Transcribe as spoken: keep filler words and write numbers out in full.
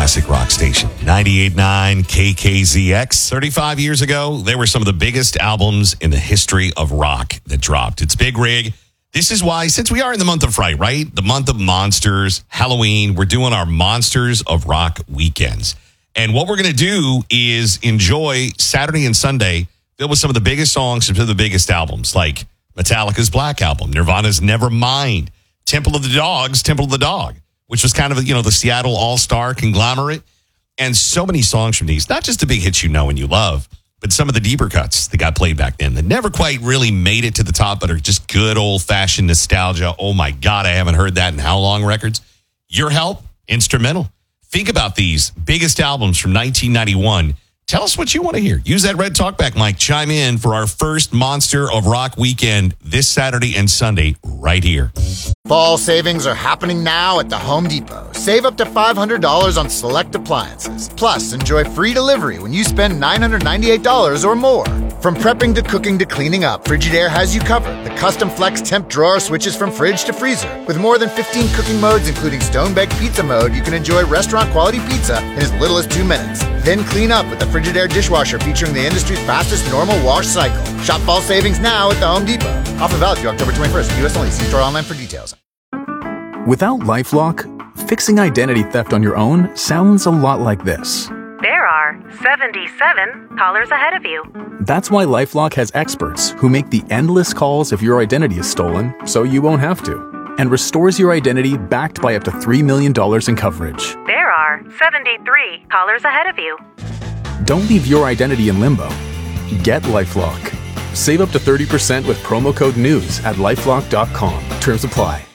classic rock station. ninety-eight point nine K K Z X. thirty-five years ago, there were some of the biggest albums in the history of rock that dropped. It's Big Rig. This is why, since we are in the month of Fright, right? The month of monsters, Halloween, we're doing our Monsters of Rock weekends. And what we're going to do is enjoy Saturday and Sunday filled with some of the biggest songs from some of the biggest albums, like Metallica's Black Album, Nirvana's Nevermind, Temple of the Dogs, Temple of the Dog, which was kind of, you know, the Seattle all-star conglomerate. And so many songs from these, not just the big hits you know and you love, but some of the deeper cuts that got played back then that never quite really made it to the top, but are just good old-fashioned nostalgia. Oh, my God, I haven't heard that in how long records? Your Help, instrumental. Think about these biggest albums from nineteen ninety-one. Tell us what you want to hear. Use that red talkback mic. Chime in for our first Monster of Rock weekend this Saturday and Sunday right here. Fall savings are happening now at the Home Depot. Save up to five hundred dollars on select appliances. Plus, enjoy free delivery when you spend nine hundred ninety-eight dollars or more. From prepping to cooking to cleaning up, Frigidaire has you covered. The custom flex temp drawer switches from fridge to freezer. With more than fifteen cooking modes, including stone-baked pizza mode, you can enjoy restaurant-quality pizza in as little as two minutes. Then clean up with the Frigidaire dishwasher featuring the industry's fastest normal wash cycle. Shop fall savings now at the Home Depot. Offer valid through October twenty-first. U S only. See store online for details. Without LifeLock, fixing identity theft on your own sounds a lot like this. There are seventy-seven callers ahead of you. That's why LifeLock has experts who make the endless calls if your identity is stolen, so you won't have to, and restores your identity backed by up to three million dollars in coverage. There are seventy-three callers ahead of you. Don't leave your identity in limbo. Get LifeLock. Save up to thirty percent with promo code NEWS at lifelock dot com. Terms apply.